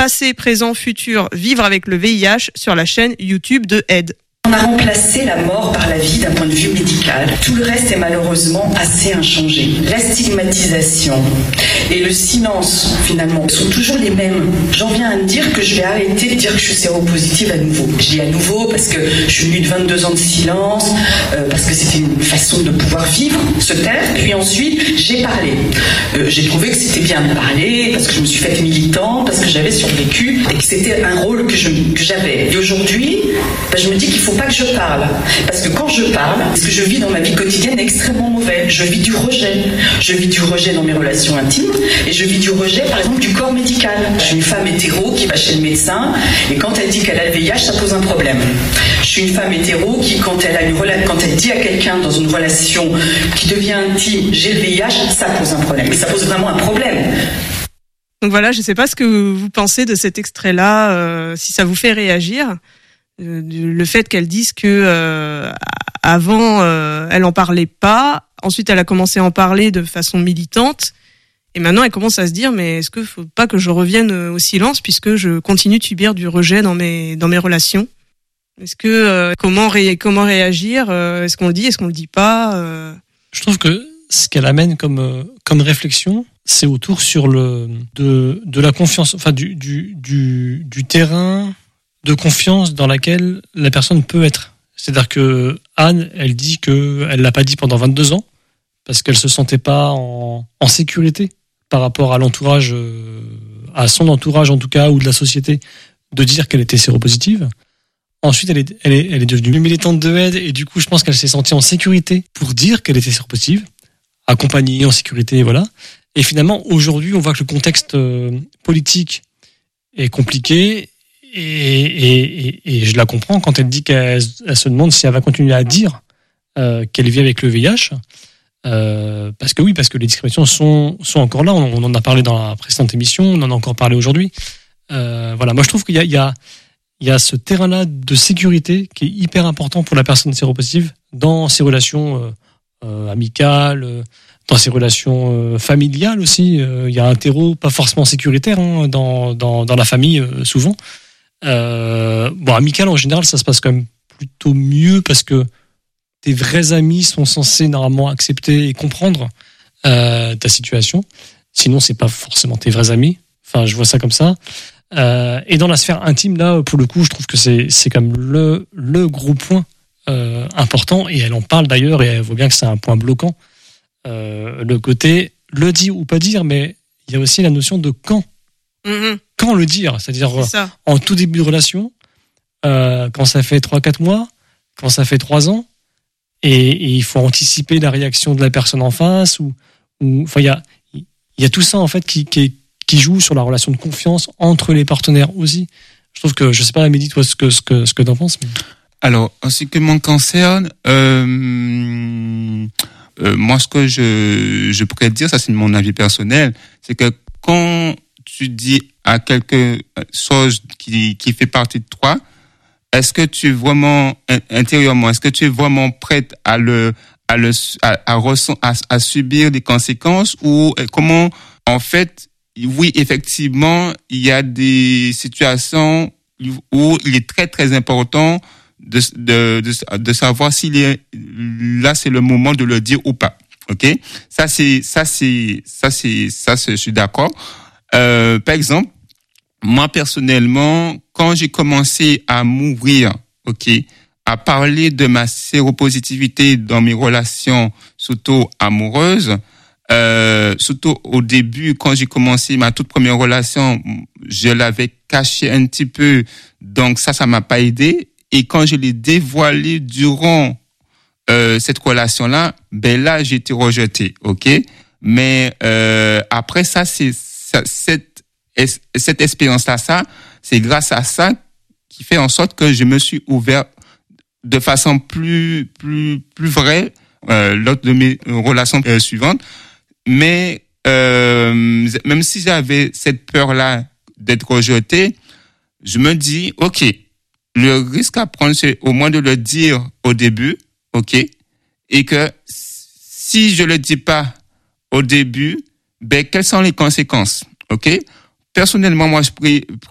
passé, présent, futur, vivre avec le VIH sur la chaîne YouTube de Aide. On a remplacé la mort par la vie d'un point de vue médical. Tout le reste est malheureusement assez inchangé. La stigmatisation et le silence, finalement, sont toujours les mêmes. J'en viens à me dire que je vais arrêter de dire que je suis séropositive à nouveau. Je dis à nouveau parce que je suis venue de 22 ans de silence, parce que c'était une façon de pouvoir vivre, se taire. Puis ensuite, j'ai parlé. J'ai trouvé que c'était bien de parler, parce que je me suis faite militante, parce que j'avais survécu, et que c'était un rôle que j'avais. Et aujourd'hui, je me dis qu'il faut pas que je parle. Parce que quand je parle, ce que je vis dans ma vie quotidienne est extrêmement mauvais. Je vis du rejet. Je vis du rejet dans mes relations intimes et je vis du rejet, par exemple, du corps médical. Je suis une femme hétéro qui va chez le médecin et quand elle dit qu'elle a le VIH, ça pose un problème. Je suis une femme hétéro qui, quand elle dit à quelqu'un dans une relation qui devient intime, j'ai le VIH, ça pose un problème. Et ça pose vraiment un problème. Donc voilà, je ne sais pas ce que vous pensez de cet extrait-là, si ça vous fait réagir. Le fait qu'elle dise que avant elle en parlait pas, ensuite elle a commencé à en parler de façon militante et maintenant elle commence à se dire mais est-ce que faut pas que je revienne au silence puisque je continue de subir du rejet dans mes relations. Est-ce que comment réagir, est-ce qu'on le dit, est-ce qu'on le dit pas Je trouve que ce qu'elle amène comme réflexion, c'est autour sur de la confiance, enfin du terrain de confiance dans laquelle la personne peut être. C'est-à-dire que Anne, elle dit qu'elle l'a pas dit pendant 22 ans parce qu'elle se sentait pas en sécurité par rapport à l'entourage, à son entourage en tout cas, ou de la société, de dire qu'elle était séropositive. Ensuite, elle est devenue militante de Aide et du coup, je pense qu'elle s'est sentie en sécurité pour dire qu'elle était séropositive, accompagnée en sécurité, voilà. Et finalement, aujourd'hui, on voit que le contexte politique est compliqué. Et je la comprends quand elle dit qu'elle se demande si elle va continuer à dire qu'elle vit avec le VIH, parce que les discriminations sont encore là. On en a parlé dans la précédente émission, on en a encore parlé aujourd'hui. Voilà, moi je trouve qu'il y a ce terrain-là de sécurité qui est hyper important pour la personne séropositive dans ses relations amicales, dans ses relations familiales aussi. Il y a un terreau pas forcément sécuritaire dans la famille souvent. Amical en général ça se passe quand même plutôt mieux parce que tes vrais amis sont censés normalement accepter et comprendre ta situation, sinon c'est pas forcément tes vrais amis, enfin je vois ça comme ça. Et dans la sphère intime là pour le coup je trouve que c'est comme le gros point important et elle en parle d'ailleurs et elle voit bien que c'est un point bloquant, le côté le dire ou pas dire, mais il y a aussi la notion de quand. Quand le dire, c'est-à-dire en tout début de relation, quand ça fait 3-4 mois, quand ça fait 3 ans, et il faut anticiper la réaction de la personne en face, ou enfin il y a tout ça en fait qui joue sur la relation de confiance entre les partenaires aussi. Je trouve que, je sais pas Amélie, toi ce que t'en penses. Mais... Alors, en ce qui me concerne, moi ce que je pourrais dire, ça c'est mon avis personnel, c'est que quand tu dis à quelque chose qui fait partie de toi, est-ce que tu es vraiment intérieurement, est-ce que tu es vraiment prête à subir des conséquences, ou comment en fait, oui effectivement il y a des situations où il est très très important de savoir s'il est là, c'est le moment de le dire ou pas. Ok, ça je suis d'accord. Par exemple, moi personnellement, quand j'ai commencé à m'ouvrir, à parler de ma séropositivité dans mes relations, surtout amoureuses, surtout au début, quand j'ai commencé ma toute première relation, je l'avais caché un petit peu, donc ça m'a pas aidé. Et quand je l'ai dévoilé durant cette relation-là, là j'ai été rejeté, Mais après ça, cette expérience-là, c'est grâce à ça qui fait en sorte que je me suis ouvert de façon plus vraie lors de mes relations suivantes. Mais même si j'avais cette peur-là d'être rejeté, je me dis, le risque à prendre, c'est au moins de le dire au début, et que si je le dis pas au début, quelles sont les conséquences, Personnellement, moi, je